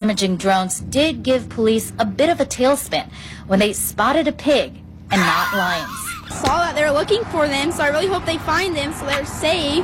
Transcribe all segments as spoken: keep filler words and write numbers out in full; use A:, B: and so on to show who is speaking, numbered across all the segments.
A: imaging drones did give police a bit of a tailspin when they spotted a pig and not lions.
B: Saw that they were looking for them, so I really hope they find them so they're safe.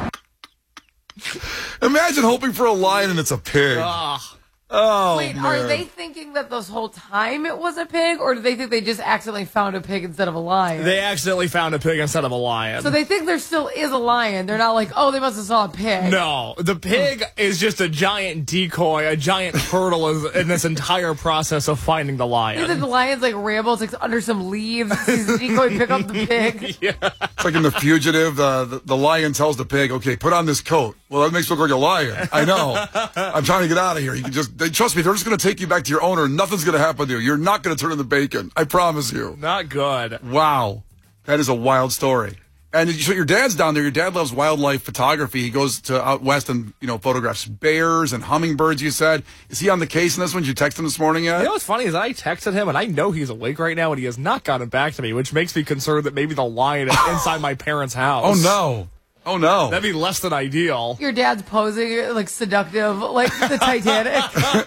C: Imagine hoping for a lion and it's a pig.
D: Ugh.
C: Oh,
D: Wait,
C: man.
D: are they thinking that this whole time it was a pig, or do they think they just accidentally found a pig instead of a lion?
E: They accidentally found a pig instead of a lion.
D: So they think there still is a lion. They're not like, oh, they must have saw a pig.
E: No, the pig is just a giant decoy, a giant hurdle in this entire process of finding the
D: You think
E: lion.
D: the lion's like rambles like under some leaves, sees the decoy pick up the pig.
E: Yeah.
C: It's like in The Fugitive, uh, the, the lion tells the pig, okay, put on this coat. Well, that makes you look like a lion. I know. I'm trying to get out of here. You can just, they, trust me, they're just going to take you back to your owner. Nothing's going to happen to you. You're not going to turn in the bacon. I promise you.
E: Not good.
C: Wow. That is a wild story. And so your dad's down there. Your dad loves wildlife photography. He goes to out west and, you know, photographs bears and hummingbirds, you said. Is he on the case in this one? Did you text him this morning yet?
E: You know what's funny is I texted him, and I know he's awake right now, and he has not gotten back to me, which makes me concerned that maybe the lion is inside my parents' house.
C: Oh, no. Oh, no.
E: That'd be less than ideal.
D: Your dad's posing like seductive, like the Titanic.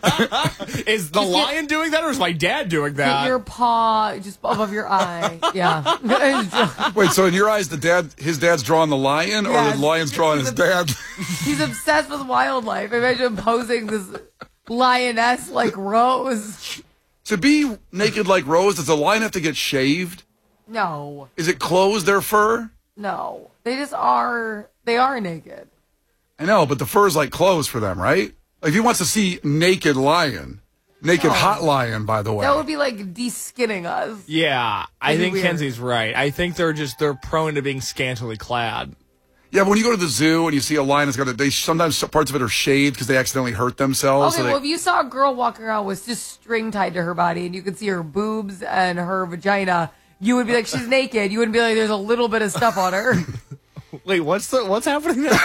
E: Is the
D: Just
E: lion
D: get-
E: doing that, or is my dad doing
D: Get
E: that?
D: your paw just above your eye. Yeah.
C: Wait, so in your eyes, the dad, his dad's drawing the lion, or
D: Yes.
C: the lion's drawing his dad?
D: He's obsessed with wildlife. Imagine him posing this lioness like Rose.
C: To be naked like Rose, does the lion have to get shaved?
D: No,
C: Is it clothes, their fur?
D: no. They just are, they are naked.
C: I know, but the fur's like clothes for them, right? Like if he wants to see naked lion, naked
D: No.
C: hot lion, by the way.
D: That would be like de-skinning us.
E: Yeah, I
D: That'd be
E: think
D: weird.
E: Kenzie's right. I think they're just, they're prone to being scantily clad.
C: Yeah, but when you go to the zoo and you see a lion, it's got a, they sometimes parts of it are shaved because they accidentally hurt themselves.
D: Okay,
C: so they-
D: well, if you saw a girl walking around with just string tied to her body and you could see her boobs and her vagina, you would be like, she's naked. You wouldn't be like, there's a little bit of stuff on her.
E: Wait, what's the what's happening now?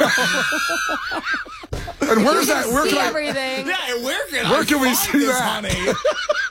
C: and where's that? Where
D: see
C: can I?
D: everything.
E: Yeah, where can
C: Where
E: I
C: can we
E: find
C: see
E: this,
C: that?
E: honey?